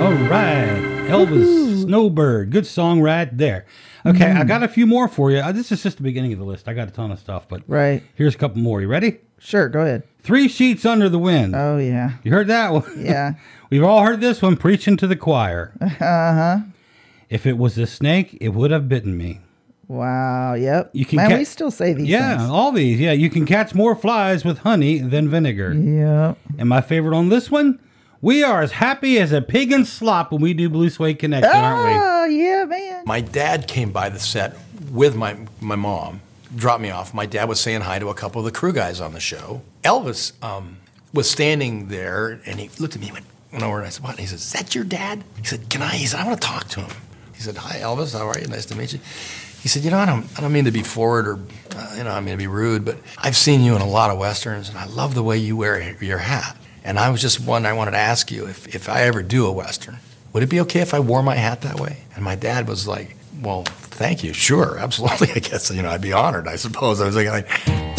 All right. Elvis Snowbird. Good song right there. Okay, I got a few more for you. This is just the beginning of the list. I got a ton of stuff, but Right. here's a couple more. You ready? Sure, go ahead. 3 Sheets Under the Wind. Oh, yeah. You heard that one? Yeah. We've all heard this one, Preaching to the Choir. Uh-huh. If it was a snake, it would have bitten me. Wow, yep. You can Man, we still say these Yeah, things. all these. Yeah, you can catch more flies with honey than vinegar. Yep. And my favorite on this one, we are as happy as a pig in slop when we do Blue Suede Connection, aren't we? Oh, yeah, man. My dad came by the set with my mom, dropped me off. My dad was saying hi to a couple of the crew guys on the show. Elvis was standing there, and he looked at me and went over, and I said, what? And he said, is that your dad? He said, He said, I want to talk to him. He said, hi, Elvis, how are you? Nice to meet you. He said, I don't mean to be forward or, I mean to be rude, but I've seen you in a lot of Westerns, and I love the way you wear your hat. And I was just wondering, I wanted to ask you, if I ever do a Western, would it be okay if I wore my hat that way? And my dad was like, well, thank you. Sure, absolutely. I guess, I'd be honored, I suppose. I was like,